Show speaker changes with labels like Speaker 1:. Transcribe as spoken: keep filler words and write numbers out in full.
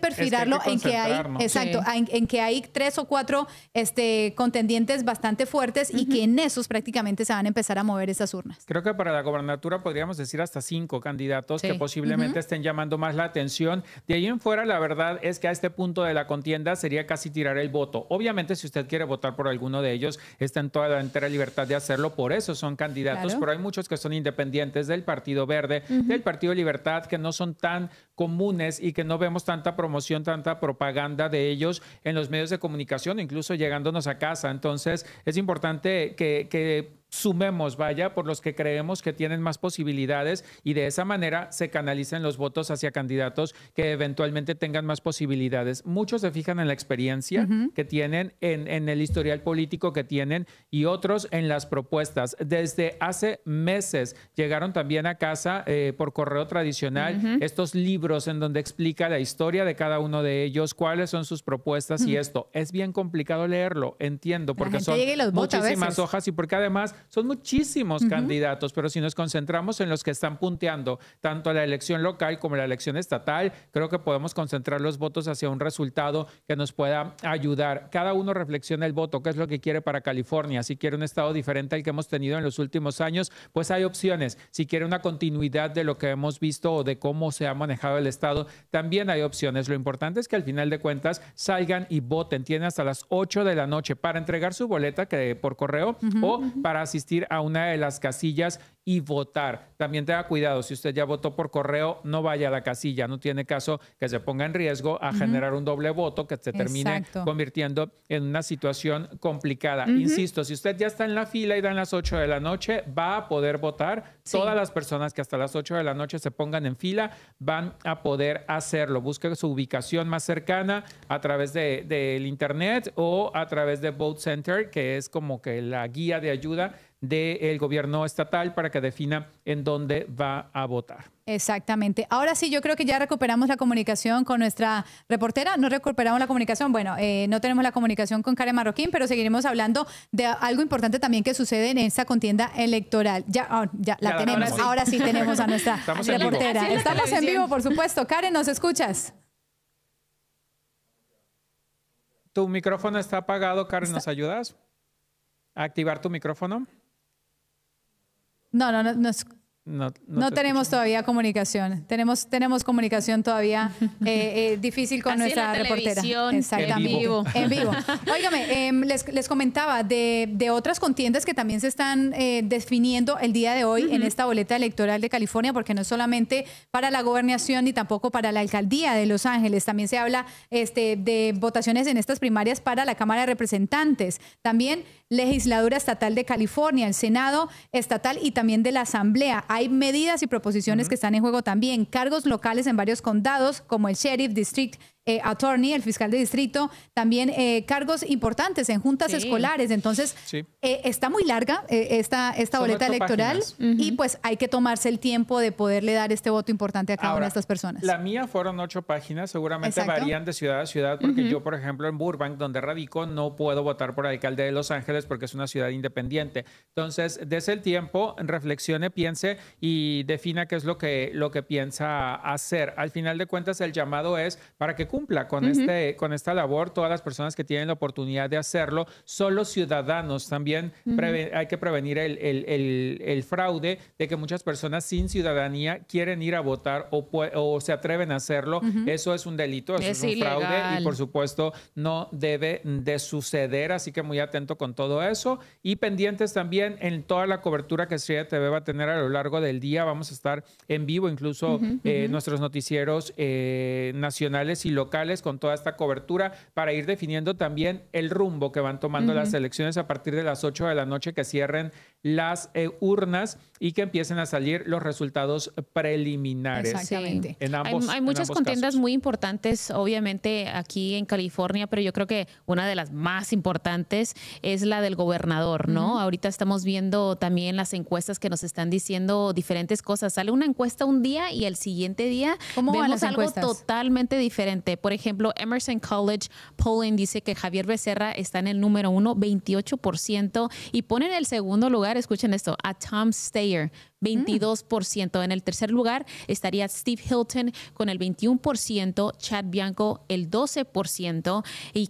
Speaker 1: perfilarlo
Speaker 2: es que hay
Speaker 1: en
Speaker 2: que
Speaker 1: que hay, exacto,
Speaker 3: Sí.
Speaker 1: en, en que hay tres o cuatro este, contendientes bastante fuertes uh-huh. y que en esos prácticamente se van a empezar a mover esas urnas.
Speaker 2: Creo que para la gobernatura podríamos decir hasta cinco candidatos sí. que posiblemente uh-huh. estén llamando más la atención. De ahí en fuera, la verdad es que a este punto de la contienda sería casi tirar el voto. Obviamente, si usted quiere votar por alguno de ellos, está en toda la entera libertad de hacerlo. Por eso son candidatos, claro. pero hay muchos que son independientes del Partido Verde, uh-huh. del Partido Libertad, que no son tan comunes y que no vemos tanta promoción, tanta propaganda de ellos en los medios de comunicación, incluso llegándonos a casa. Entonces, es importante que, que sumemos, vaya, por los que creemos que tienen más posibilidades y de esa manera se canalicen los votos hacia candidatos que eventualmente tengan más posibilidades. Muchos se fijan en la experiencia uh-huh. que tienen, en, en el historial político que tienen y otros en las propuestas. Desde hace meses llegaron también a casa eh, por correo tradicional uh-huh. estos libros en donde explica la historia de cada uno de ellos, cuáles son sus propuestas uh-huh. y esto. Es bien complicado leerlo, entiendo, porque son muchísimas hojas y porque además son muchísimos uh-huh. candidatos, pero si nos concentramos en los que están punteando tanto la elección local como la elección estatal, creo que podemos concentrar los votos hacia un resultado que nos pueda ayudar. Cada uno reflexiona el voto, qué es lo que quiere para California. Si quiere un estado diferente al que hemos tenido en los últimos años, pues hay opciones. Si quiere una continuidad de lo que hemos visto o de cómo se ha manejado el estado, también hay opciones. Lo importante es que al final de cuentas salgan y voten. Tienen hasta las ocho de la noche para entregar su boleta que por correo uh-huh. o para asistir a una de las casillas y votar. También tenga cuidado, si usted ya votó por correo, no vaya a la casilla, no tiene caso que se ponga en riesgo a uh-huh. generar un doble voto que se termine Exacto. convirtiendo en una situación complicada. Uh-huh. Insisto, si usted ya está en la fila y dan las ocho de la noche, va a poder votar. Sí. Todas las personas que hasta las ocho de la noche se pongan en fila van a poder hacerlo. Busque su ubicación más cercana a través de, del internet o a través de Vote Center, que es como que la guía de ayuda del gobierno estatal para que defina en dónde va a votar.
Speaker 1: Exactamente. Ahora sí, yo creo que ya recuperamos la comunicación con nuestra reportera. No recuperamos la comunicación. Bueno, eh, no tenemos la comunicación con Karen Marroquín, pero seguiremos hablando de algo importante también que sucede en esta contienda electoral. Ya, oh, ya la ya tenemos. La ahora sí tenemos a nuestra
Speaker 2: Estamos
Speaker 1: reportera.
Speaker 2: En
Speaker 1: Estamos en vivo, por supuesto. Karen, ¿nos escuchas?
Speaker 2: Tu micrófono está apagado, Karen. ¿Nos ayudas a activar tu micrófono?
Speaker 1: No, no, no, no,
Speaker 2: no,
Speaker 1: no, no tenemos escucho. todavía comunicación. Tenemos, tenemos comunicación todavía eh, eh, difícil con
Speaker 3: Así
Speaker 1: nuestra
Speaker 3: en la
Speaker 1: reportera.
Speaker 3: Exactamente.
Speaker 1: En vivo. En vivo. Óigame, eh, les, les comentaba de, de otras contiendas que también se están eh, definiendo el día de hoy uh-huh. en esta boleta electoral de California, porque no es solamente para la gobernación ni tampoco para la alcaldía de Los Ángeles. También se habla este, de votaciones en estas primarias para la Cámara de Representantes. También legislatura estatal de California, el Senado estatal y también de la Asamblea. Hay medidas y proposiciones uh-huh. que están en juego también. Cargos locales en varios condados, como el Sheriff District eh, Attorney, el fiscal de distrito. También eh, cargos importantes en juntas sí. escolares. Entonces, sí. eh, está muy larga eh, esta, esta boleta electoral uh-huh. y pues hay que tomarse el tiempo de poderle dar este voto importante a cada
Speaker 2: Ahora,
Speaker 1: una de estas personas.
Speaker 2: La mía fueron ocho páginas. Seguramente Exacto. varían de ciudad a ciudad porque uh-huh. yo, por ejemplo, en Burbank, donde radico, no puedo votar por alcalde de Los Ángeles porque es una ciudad independiente. Entonces, dese el tiempo, reflexione, piense y defina qué es lo que, lo que piensa hacer. Al final de cuentas, el llamado es para que cumpla con, uh-huh. este, con esta labor todas las personas que tienen la oportunidad de hacerlo. Son los ciudadanos. También uh-huh. preve- hay que prevenir el, el, el, el fraude de que muchas personas sin ciudadanía quieren ir a votar o, pu- o se atreven a hacerlo. Uh-huh. Eso es un delito, eso es, es un ilegal. fraude y por supuesto no debe de suceder. Así que muy atento con todo eso y pendientes también en toda la cobertura que Estrella T V va a tener a lo largo del día. Vamos a estar en vivo, incluso uh-huh, eh, uh-huh. nuestros noticieros eh, nacionales y locales con toda esta cobertura para ir definiendo también el rumbo que van tomando uh-huh. las elecciones a partir de las ocho de la noche, que cierren las eh, urnas y que empiecen a salir los resultados preliminares.
Speaker 1: Exactamente.
Speaker 2: En ambos,
Speaker 3: hay, hay muchas
Speaker 2: en ambos
Speaker 3: contiendas
Speaker 2: casos.
Speaker 3: muy importantes, obviamente, aquí en California, pero yo creo que una de las más importantes es la del gobernador, ¿no? Uh-huh. Ahorita estamos viendo también las encuestas que nos están diciendo diferentes cosas. Sale una encuesta un día y el siguiente día vemos algo totalmente diferente. por ejemplo, Emerson College Polling dice que Javier Becerra está en el número uno, veintiocho por ciento, y pone en el segundo lugar, escuchen esto, a Tom Steyer, veintidós por ciento. Mm. En el tercer lugar estaría Steve Hilton con el veintiuno por ciento, Chad Bianco el doce por ciento, y